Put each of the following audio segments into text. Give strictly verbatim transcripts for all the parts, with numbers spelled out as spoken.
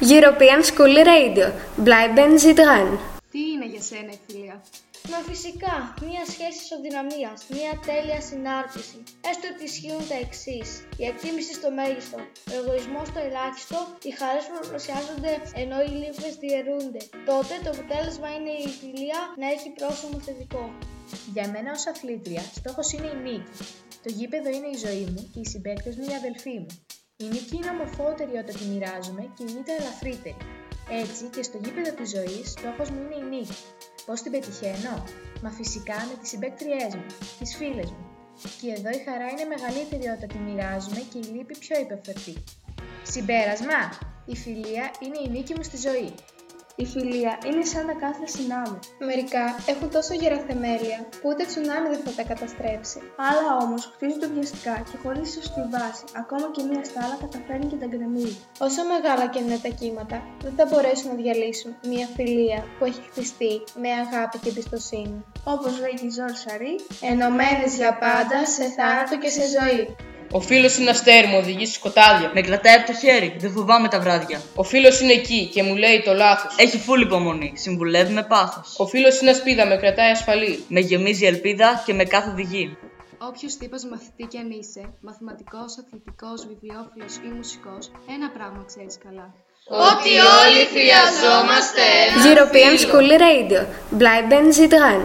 European School Radio. Bleiben Sie dran. Τι είναι για σένα η φιλία? Μα φυσικά, μία σχέση ισοδυναμίας, μία τέλεια συνάρτηση. Έστω ότι ισχύουν τα εξής: η εκτίμηση στο μέγιστο, ο εγωισμός στο ελάχιστο, οι χαρές που προπλασιάζονται ενώ οι λύπες διαιρούνται. Τότε το αποτέλεσμα είναι η φιλία να έχει πρόσωπο θετικό. Για μένα ως αθλήτρια, στόχος είναι η νίκη. Το γήπεδο είναι η ζωή μου και οι συμπαίκτες μου οι αδελφοί μου. Η νίκη είναι ομορφότερη όταν τη μοιράζομαι και η ήττα ελαφρύτερη. Έτσι και στο γήπεδο της ζωής, στόχος μου είναι η νίκη. Πώς την πετυχαίνω? Μα φυσικά με τις συμπαίκτριές μου, τις φίλες μου. Και εδώ η χαρά είναι μεγαλύτερη όταν τη μοιράζομαι και η λύπη πιο υπερφερτή. Συμπέρασμα, η φιλία είναι η νίκη μου στη ζωή. Η φιλία είναι σαν τα κάθρα συνάμου. Μερικά έχουν τόσο γερά θεμέλια που ούτε τσουνάμι δεν θα τα καταστρέψει. Άλλα όμως χτίζονται βιαστικά και χωρίς σωστή βάση, ακόμα και μία στάλα καταφέρνει και τα γκρεμίζει. Όσο μεγάλα και είναι τα κύματα, δεν θα μπορέσουν να διαλύσουν μια φιλία που έχει χτιστεί με αγάπη και εμπιστοσύνη. Όπως λέει η Ζόρ Σαρή, ενωμένες για πάντα σε θάνατο και σε ζωή. Ο φίλος είναι αστέρι, μου οδηγεί σε σκοτάδια. Με κρατάει από το χέρι, δεν φοβάμαι τα βράδια. Ο φίλος είναι εκεί και μου λέει το λάθος. Έχει φούλη υπομονή, συμβουλεύει με πάθος. Ο φίλος είναι ασπίδα, με κρατάει ασφαλή. Με γεμίζει ελπίδα και με κάθε οδηγεί. Όποιος τύπος μαθητή κι αν είσαι, μαθηματικός, αθλητικός, βιβλιόφιλος ή μουσικός, ένα πράγμα ξέρεις καλά. Ότι όλοι χρειαζόμαστε ένα European φίλο. School Radio. Bleiben Sie dran.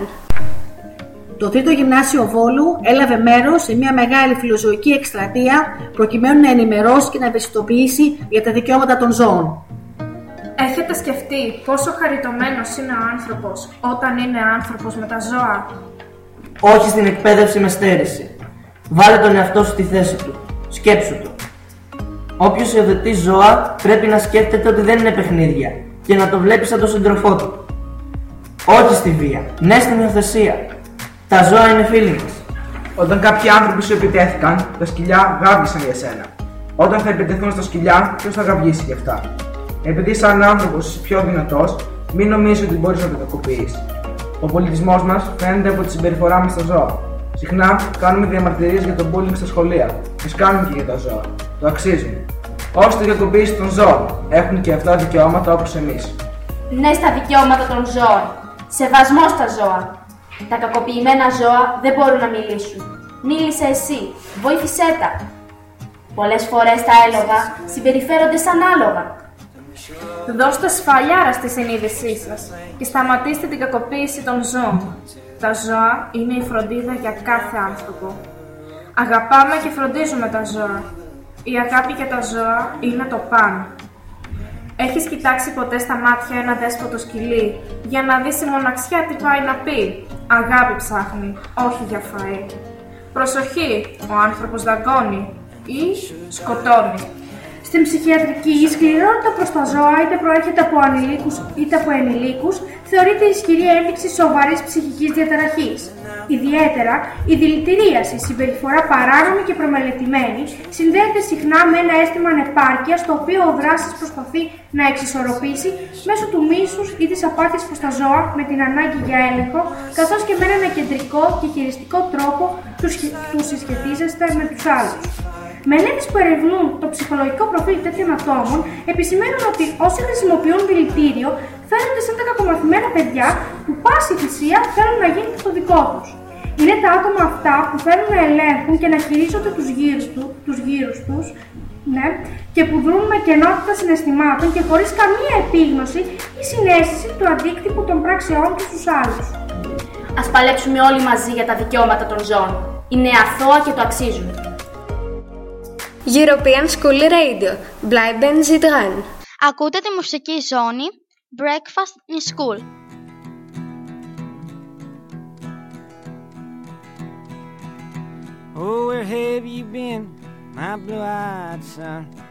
Το Τρίτο Γυμνάσιο Βόλου έλαβε μέρος σε μια μεγάλη φιλοζωική εκστρατεία προκειμένου να ενημερώσει και να ευαισθητοποιήσει για τα δικαιώματα των ζώων. Έχετε σκεφτεί πόσο χαριτωμένος είναι ο άνθρωπος όταν είναι άνθρωπος με τα ζώα? Όχι στην εκπαίδευση με στέρηση. Βάλε τον εαυτό σου στη θέση του. Σκέψου το. Όποιος υιοθετεί ζώα πρέπει να σκέφτεται ότι δεν είναι παιχνίδια και να το βλέπει σαν τον σύντροφό του. Όχι στη βία. Ναι στην υιοθεσία. Τα ζώα είναι φίλοι μας. Όταν κάποιοι άνθρωποι σου επιτέθηκαν, τα σκυλιά γάβγισαν για σένα. Όταν θα επιτεθούν στα σκυλιά, ποιος θα γαβγίσει γι' αυτά? Επειδή σαν άνθρωπος είσαι πιο δυνατός, μην νομίζεις ότι μπορείς να το κακοποιείς. Ο πολιτισμός μας φαίνεται από τη συμπεριφορά μας στα ζώα. Συχνά κάνουμε διαμαρτυρίες για το bullying στα σχολεία. Τις κάνουμε και για τα ζώα. Το αξίζουν. Όσοι την κακοποίηση των ζώων έχουν και αυτά δικαιώματα όπως εμείς. Ναι στα δικαιώματα των ζώων. Σεβασμό στα ζώα. Τα κακοποιημένα ζώα δεν μπορούν να μιλήσουν. Μίλησε εσύ, βοήθησέ τα. Πολλές φορές τα έλογα συμπεριφέρονται σαν άλογα. Δώστε σφαλιάρα στη συνείδησή σας και σταματήστε την κακοποίηση των ζώων. Τα ζώα είναι η φροντίδα για κάθε άνθρωπο. Αγαπάμε και φροντίζουμε τα ζώα. Η αγάπη για τα ζώα είναι το παν. Έχεις κοιτάξει ποτέ στα μάτια ένα δέσποτο σκυλί για να δεις η μοναξιά τι πάει να πει? Αγάπη ψάχνει, όχι για φαΐ. Προσοχή, ο άνθρωπος δαγκώνει ή σκοτώνει. Στην ψυχιατρική, η σκληρότητα προς τα ζώα, είτε προέρχεται από ανηλίκους είτε από ενηλίκους, θεωρείται ισχυρή ένδειξη σοβαρής ψυχικής διαταραχής. Ιδιαίτερα, η δηλητηρίαση, συμπεριφορά παράνομη και προμελετημένη, συνδέεται συχνά με ένα αίσθημα ανεπάρκειας, το οποίο ο δράστης προσπαθεί να εξισορροπήσει μέσω του μίσους ή της απάθειας προς τα ζώα με την ανάγκη για έλεγχο, καθώς και με έναν κεντρικό και χειριστικό τρόπο του συσχετίζεστε με τους άλλους. Μελέτες που ερευνούν το ψυχολογικό προφίλ τέτοιων ατόμων επισημαίνουν ότι όσοι χρησιμοποιούν δηλητήριο φαίνονται σαν τα κακομαθημένα παιδιά που πάση θυσία θέλουν να γίνει το δικό τους. Είναι τα άτομα αυτά που θέλουν να ελέγχουν και να χειρίζονται τους γύρους, του, τους γύρους τους ναι, και που δρούν με κενότητα συναισθημάτων και χωρίς καμία επίγνωση ή συναίσθηση του αντίκτυπου των πράξεών τους στους άλλους. Ας παλέψουμε όλοι μαζί για τα δικαιώματα των ζώων. Είναι αθώα και το αξίζουν. European School Radio. Bleiben Sie dran. Ακούτε τη μουσική ζώνη Breakfast in School. Oh, where have you been, my blue-eyed son?